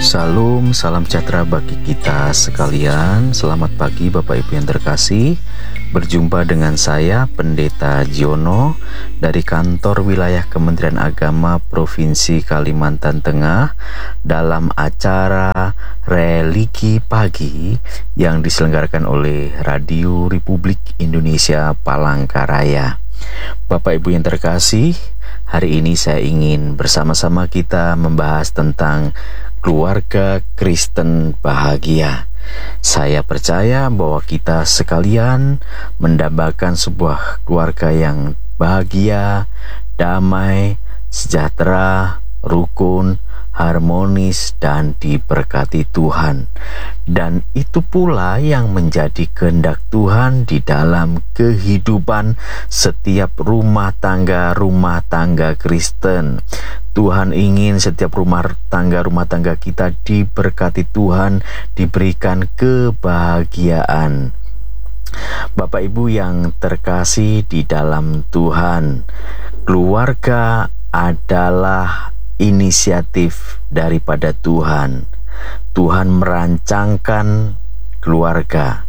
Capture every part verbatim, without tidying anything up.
Salam, salam sejahtera bagi kita sekalian. Selamat pagi Bapak Ibu yang terkasih. Berjumpa dengan saya Pendeta Jiono dari kantor wilayah Kementerian Agama Provinsi Kalimantan Tengah dalam acara Religi Pagi yang diselenggarakan oleh Radio Republik Indonesia Palangkaraya. Bapak Ibu yang terkasih, hari ini saya ingin bersama-sama kita membahas tentang keluarga Kristen bahagia. Saya percaya bahwa kita sekalian mendambakan sebuah keluarga yang bahagia, damai, sejahtera, rukun, harmonis, dan diberkati Tuhan. Dan itu pula yang menjadi kehendak Tuhan di dalam kehidupan setiap rumah tangga-rumah tangga Kristen. Tuhan ingin setiap rumah tangga-rumah tangga kita diberkati Tuhan, diberikan kebahagiaan. Bapak Ibu yang terkasih di dalam Tuhan, keluarga adalah inisiatif daripada Tuhan. Tuhan merancangkan keluarga.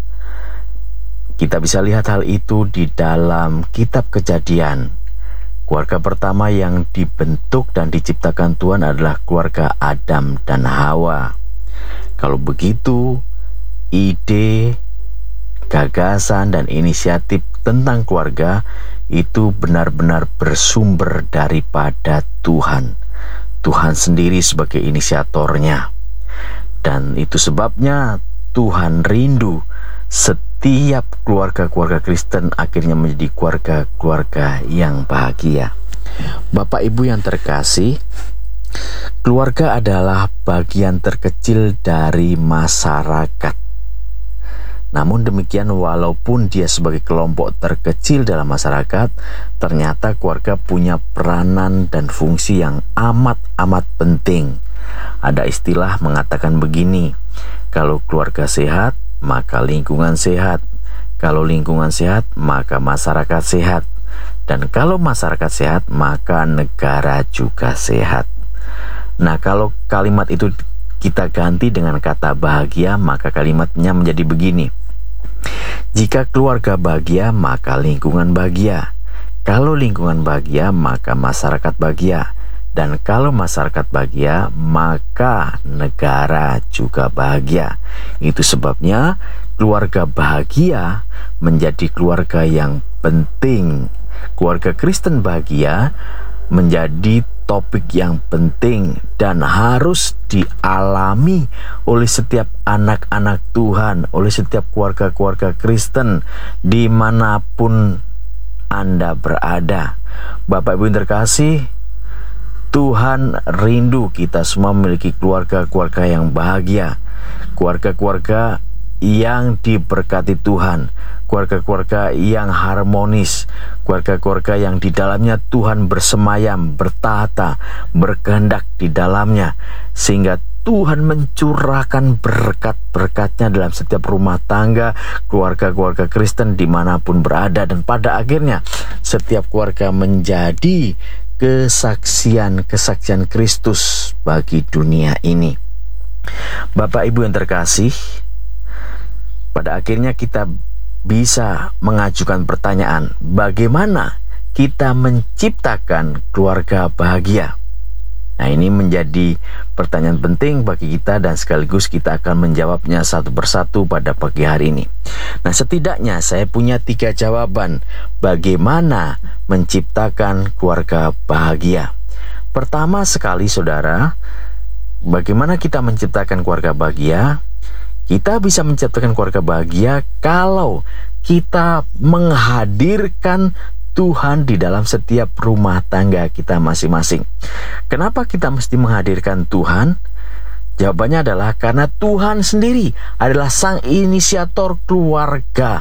Kita bisa lihat hal itu di dalam kitab Kejadian. Keluarga pertama yang dibentuk dan diciptakan Tuhan adalah keluarga Adam dan Hawa. Kalau begitu, ide, gagasan, dan inisiatif tentang keluarga itu benar-benar bersumber daripada Tuhan. Tuhan sendiri sebagai inisiatornya. Dan itu sebabnya Tuhan rindu setiap keluarga-keluarga Kristen akhirnya menjadi keluarga-keluarga yang bahagia. Bapak Ibu yang terkasih, keluarga adalah bagian terkecil dari masyarakat. Namun demikian, walaupun dia sebagai kelompok terkecil dalam masyarakat, ternyata keluarga punya peranan dan fungsi yang amat-amat penting. Ada istilah mengatakan begini, kalau keluarga sehat, maka lingkungan sehat. Kalau lingkungan sehat, maka masyarakat sehat. Dan kalau masyarakat sehat, maka negara juga sehat. Nah, kalau kalimat itu kita ganti dengan kata bahagia, maka kalimatnya menjadi begini. Jika keluarga bahagia, maka lingkungan bahagia. Kalau lingkungan bahagia, maka masyarakat bahagia. Dan kalau masyarakat bahagia, maka negara juga bahagia. Itu sebabnya keluarga bahagia menjadi keluarga yang penting. Keluarga Kristen bahagia menjadi topik yang penting dan harus dialami oleh setiap anak-anak Tuhan, oleh setiap keluarga-keluarga Kristen dimanapun Anda berada. Bapak Ibu yang terkasih, Tuhan rindu kita semua memiliki keluarga-keluarga yang bahagia, keluarga-keluarga yang diberkati Tuhan, keluarga-keluarga yang harmonis, keluarga-keluarga yang di dalamnya Tuhan bersemayam, bertahta, berkehendak di dalamnya, sehingga Tuhan mencurahkan berkat-berkatnya dalam setiap rumah tangga, keluarga-keluarga Kristen dimanapun berada. Dan pada akhirnya setiap keluarga menjadi kesaksian-kesaksian Kristus bagi dunia ini. Bapak Ibu yang terkasih, pada akhirnya kita bisa mengajukan pertanyaan, bagaimana kita menciptakan keluarga bahagia? Nah, ini menjadi pertanyaan penting bagi kita dan sekaligus kita akan menjawabnya satu persatu pada pagi hari ini. Nah, setidaknya saya punya tiga jawaban bagaimana menciptakan keluarga bahagia. Pertama sekali, saudara, bagaimana kita menciptakan keluarga bahagia? Kita bisa menciptakan keluarga bahagia kalau kita menghadirkan Tuhan di dalam setiap rumah tangga kita masing-masing. Kenapa kita mesti menghadirkan Tuhan? Jawabannya adalah karena Tuhan sendiri adalah sang inisiator keluarga.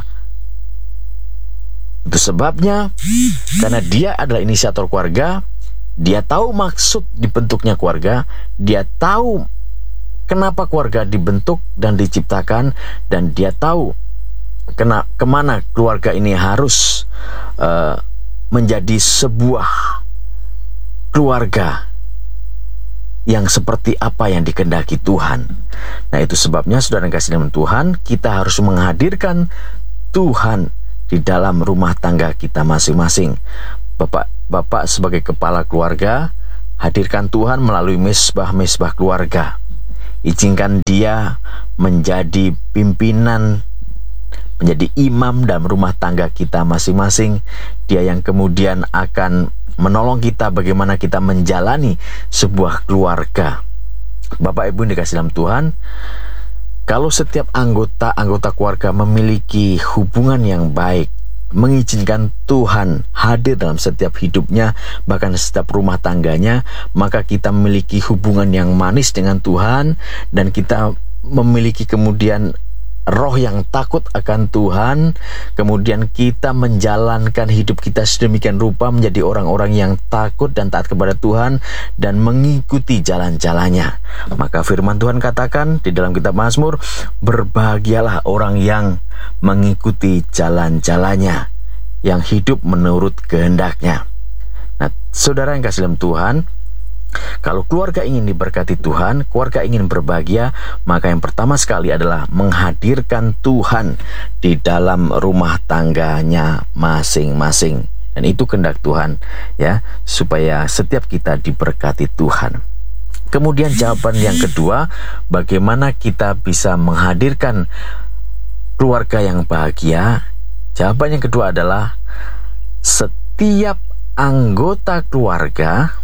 Itu sebabnya, karena Dia adalah inisiator keluarga, Dia tahu maksud dibentuknya keluarga, Dia tahu kenapa keluarga dibentuk dan diciptakan, dan Dia tahu kena, kemana keluarga ini harus uh, menjadi sebuah keluarga yang seperti apa yang dikehendaki Tuhan. Nah, itu sebabnya saudara yang kasih dalam Tuhan, kita harus menghadirkan Tuhan di dalam rumah tangga kita masing-masing. Bapak, Bapak sebagai kepala keluarga, hadirkan Tuhan melalui mesbah-mesbah keluarga. Izinkan dia menjadi pimpinan, menjadi imam dalam rumah tangga kita masing-masing. Dia yang kemudian akan menolong kita bagaimana kita menjalani sebuah keluarga. Bapak Ibu yang dikasih dalam Tuhan, kalau setiap anggota-anggota keluarga memiliki hubungan yang baik, mengizinkan Tuhan hadir dalam setiap hidupnya, bahkan setiap rumah tangganya, maka kita memiliki hubungan yang manis dengan Tuhan, dan kita memiliki kemudian roh yang takut akan Tuhan. Kemudian kita menjalankan hidup kita sedemikian rupa menjadi orang-orang yang takut dan taat kepada Tuhan dan mengikuti jalan-jalannya. Maka firman Tuhan katakan di dalam kitab Mazmur, berbahagialah orang yang mengikuti jalan-jalannya, yang hidup menurut kehendaknya. Nah, saudara yang kasih dalam Tuhan, kalau keluarga ingin diberkati Tuhan, keluarga ingin berbahagia, maka yang pertama sekali adalah menghadirkan Tuhan di dalam rumah tangganya masing-masing. Dan itu kehendak Tuhan, ya, supaya setiap kita diberkati Tuhan. Kemudian jawaban yang kedua, bagaimana kita bisa menghadirkan keluarga yang bahagia? Jawaban yang kedua adalah setiap anggota keluarga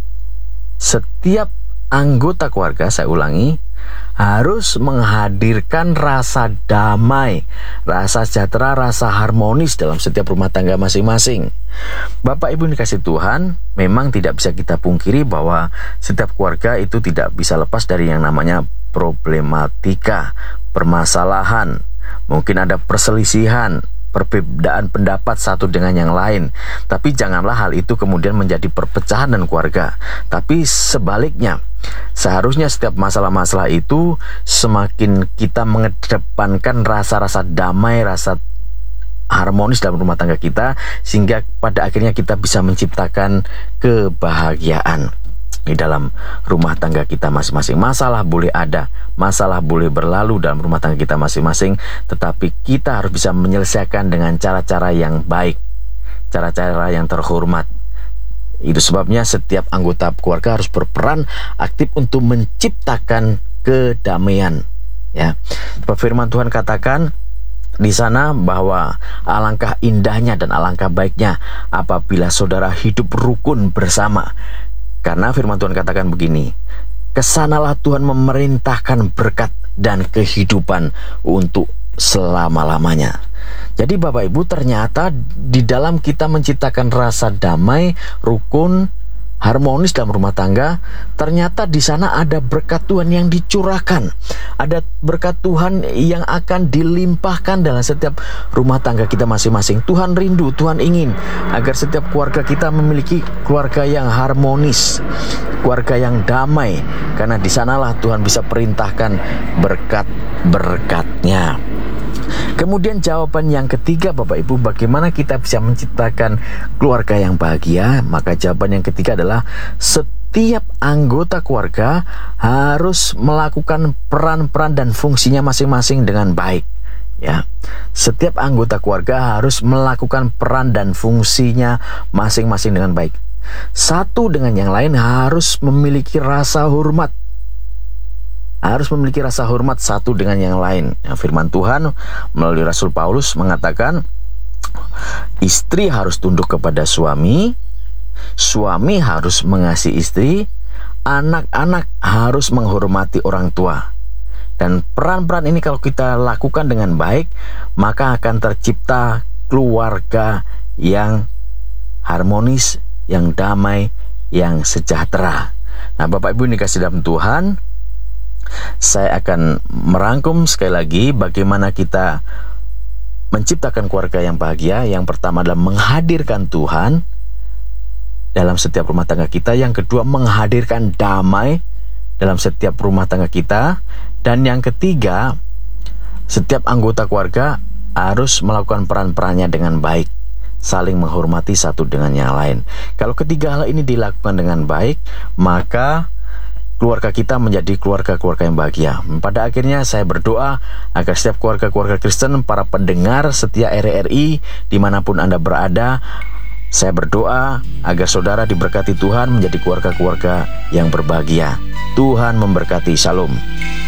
Setiap anggota keluarga, saya ulangi, harus menghadirkan rasa damai, rasa sejahtera, rasa harmonis dalam setiap rumah tangga masing-masing. Bapak Ibu yang dikasih Tuhan, memang tidak bisa kita pungkiri bahwa setiap keluarga itu tidak bisa lepas dari yang namanya problematika, permasalahan. Mungkin ada perselisihan, perbedaan pendapat satu dengan yang lain. Tapi janganlah hal itu kemudian menjadi perpecahan dan keluarga. Tapi sebaliknya, seharusnya setiap masalah-masalah itu semakin kita mengedepankan rasa-rasa damai, rasa harmonis dalam rumah tangga kita, sehingga pada akhirnya kita bisa menciptakan kebahagiaan di dalam rumah tangga kita masing-masing. Masalah boleh ada, masalah boleh berlalu dalam rumah tangga kita masing-masing, tetapi kita harus bisa menyelesaikan dengan cara-cara yang baik, cara-cara yang terhormat. Itu sebabnya setiap anggota keluarga harus berperan aktif untuk menciptakan kedamaian, ya. Firman Tuhan katakan di sana bahwa alangkah indahnya dan alangkah baiknya apabila saudara hidup rukun bersama. Karena firman Tuhan katakan begini, kesanalah Tuhan memerintahkan berkat dan kehidupan untuk selama-lamanya. Jadi Bapak Ibu, ternyata di dalam kita menciptakan rasa damai, rukun, harmonis dalam rumah tangga, ternyata di sana ada berkat Tuhan yang dicurahkan. Ada berkat Tuhan yang akan dilimpahkan dalam setiap rumah tangga kita masing-masing. Tuhan rindu, Tuhan ingin agar setiap keluarga kita memiliki keluarga yang harmonis, keluarga yang damai, karena di sanalah Tuhan bisa perintahkan berkat-berkatnya. Kemudian jawaban yang ketiga Bapak Ibu, bagaimana kita bisa menciptakan keluarga yang bahagia? Maka jawaban yang ketiga adalah setiap anggota keluarga harus melakukan peran-peran dan fungsinya masing-masing dengan baik, ya. Setiap anggota keluarga harus melakukan peran dan fungsinya masing-masing dengan baik. Satu dengan yang lain harus memiliki rasa hormat, harus memiliki rasa hormat satu dengan yang lain. Ya, firman Tuhan melalui Rasul Paulus mengatakan, istri harus tunduk kepada suami, suami harus mengasihi istri, anak-anak harus menghormati orang tua. Dan peran-peran ini kalau kita lakukan dengan baik, maka akan tercipta keluarga yang harmonis, yang damai, yang sejahtera. Nah, Bapak Ibu yang dikasih dalam Tuhan, saya akan merangkum sekali lagi bagaimana kita menciptakan keluarga yang bahagia. Yang pertama adalah menghadirkan Tuhan dalam setiap rumah tangga kita. Yang kedua, menghadirkan damai dalam setiap rumah tangga kita. Dan yang ketiga, setiap anggota keluarga harus melakukan peran-perannya dengan baik, saling menghormati satu dengan yang lain. Kalau ketiga hal ini dilakukan dengan baik, maka keluarga kita menjadi keluarga-keluarga yang bahagia. Pada akhirnya saya berdoa agar setiap keluarga-keluarga Kristen, para pendengar setia R R I dimanapun Anda berada, saya berdoa agar saudara diberkati Tuhan menjadi keluarga-keluarga yang berbahagia. Tuhan memberkati. Shalom.